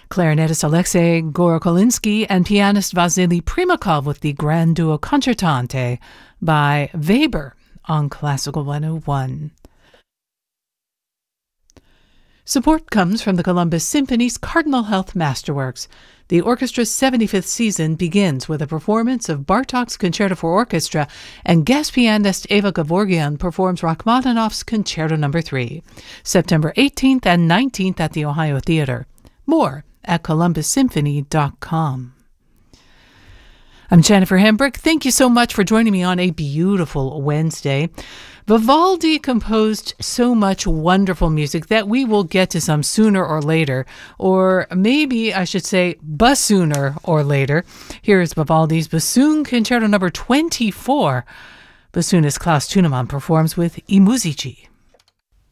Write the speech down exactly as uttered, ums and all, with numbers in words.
Clarinetist Alexei Gorokolinsky and pianist Vasily Primakov with the Grand Duo Concertante by Weber on Classical one oh one. Support comes from the Columbus Symphony's Cardinal Health Masterworks. The orchestra's seventy-fifth season begins with a performance of Bartók's Concerto for Orchestra, and guest pianist Eva Gevorgyan performs Rachmaninoff's Concerto Number three, September eighteenth and nineteenth at the Ohio Theater. More at columbus symphony dot com. I'm Jennifer Hembrick. Thank you so much for joining me on a beautiful Wednesday. Vivaldi composed so much wonderful music that we will get to some sooner or later, or maybe I should say basooner or later. Here is Vivaldi's Bassoon Concerto Number twenty-four. Bassoonist Klaus Tunemann performs with I Musici.